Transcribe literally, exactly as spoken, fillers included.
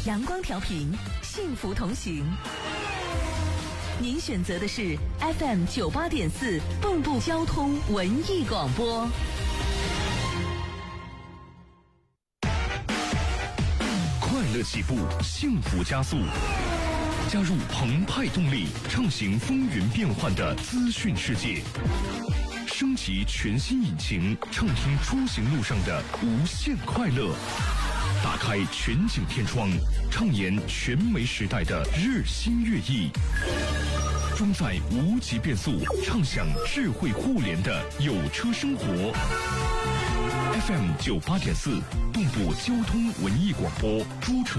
阳光调频，幸福同行。您选择的是 F M 九八点四蚌埠交通文艺广播。 快乐起步，幸福加速。加入澎湃动力，畅行风云变幻的资讯世界。升级全新引擎，畅听出行路上的无限快乐。打开全景天窗，畅言全媒时代的日新月异。装载无极变速，畅享智慧互联的有车生活。F M 九八点四，蚌埠交通文艺广播，诸城。